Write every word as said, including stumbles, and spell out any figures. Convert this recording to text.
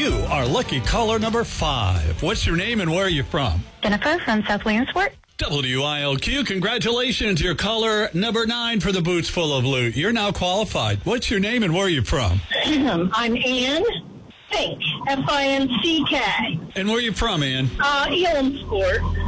you are lucky caller number five. What's your name and where are you from? Jennifer from South Williamsport. W I L Q, congratulations. You're caller number nine for the Boots Full of Loot. You're now qualified. What's your name and where are you from? I'm Ann Fink, F I N C K. And where are you from, Ann? Uh, Elamsport.